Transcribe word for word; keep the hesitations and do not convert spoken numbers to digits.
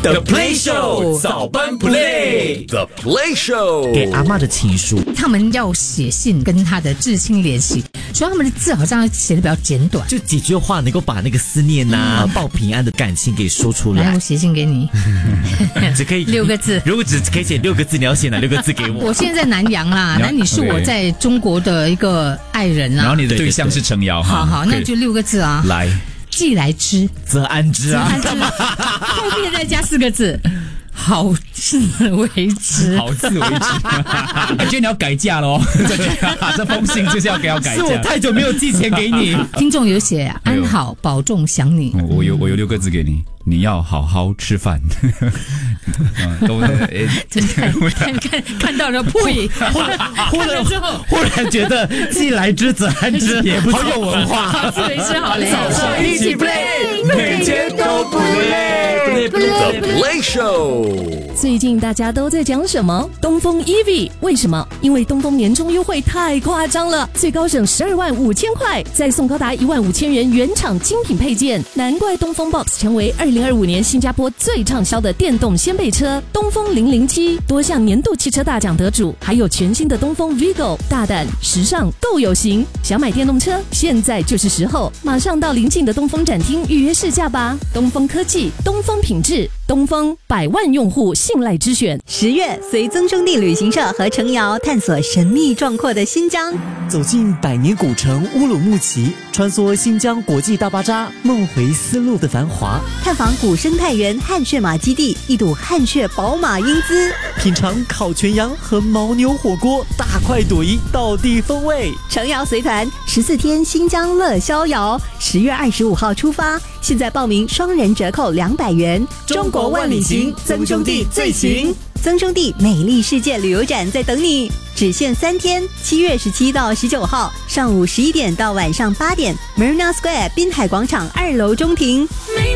The Play Show 早班 Play The Play Show 给阿嬷的情书， 他们要写信跟他的至亲联系，所以他们的字好像写的比较简短， 就几句话能够把那个思念呐、啊、报平安的感情给说出来。 来，我写信给你， 只可以六个字。 如果只可以写六个字，你要写哪六个字给我？ 我现在在南洋啦，那你是我在中国的一个爱人啊。 然后你的对象是程瑶， 好好，那就六个字啊。 来， 既来之则安之啊。 则安之，后面再加四个字。好自为之， 好自为之。我觉得你要改嫁咯，这封信就是要给要改嫁。 是我太久没有寄钱给你。 听众有写安好保重想你。 我有我有六个字给你，你要好好吃饭。都真的看看看到了破影， 忽然忽然忽然觉得既来之则安之，也不好有文化。 好自为之，好嘞。 早上一起 play， 每天都不累。The Play Show。 最近大家都在讲什么？东风 E V 为什么？因为东风年终优惠太夸张了，最高省十二万五千块，再送高达一万五千元原厂精品配件，难怪东风 Box 成为二零二五年新加坡最畅销的电动掀背车。东风零零七多项年度汽车大奖得主，还有全新的东风 Vigo， 大胆时尚都有型。想买电动车，现在就是时候，马上到邻近的东风展厅预约试驾吧。东风科技，东风品质，东风百万用户信赖之选。 十月，随曾兄弟旅行社和程瑶探索神秘壮阔的新疆， 走进百年古城乌鲁木齐，穿梭新疆国际大巴扎，梦回丝路的繁华， 探访古生态园汗血马基地，一睹汗血宝马英姿， 品尝烤全羊和牦牛火锅，大快朵颐，道地风味。 程瑶随团十四天新疆乐逍遥，十月二十五号出发，现在报名双人折扣两百元。 中国万里行，曾兄弟最行。 曾兄弟美丽世界旅游展在等你，只限三天，七月十七到十九号，上午十一点到晚上八点 ，Marina Square 滨海广场二楼中庭。